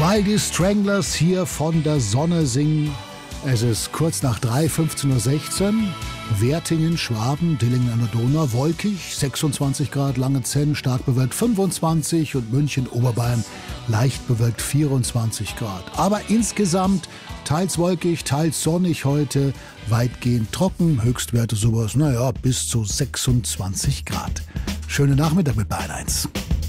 Weil die Stranglers hier von der Sonne singen. Es ist kurz nach 3, 15.16 Uhr. Wertingen, Schwaben, Dillingen an der Donau, wolkig, 26 Grad, Langenzenn, stark bewölkt 25 und München, Oberbayern, leicht bewölkt 24 Grad. Aber insgesamt teils wolkig, teils sonnig heute, weitgehend trocken, Höchstwerte sowas, bis zu 26 Grad. Schönen Nachmittag mit Bayern 1.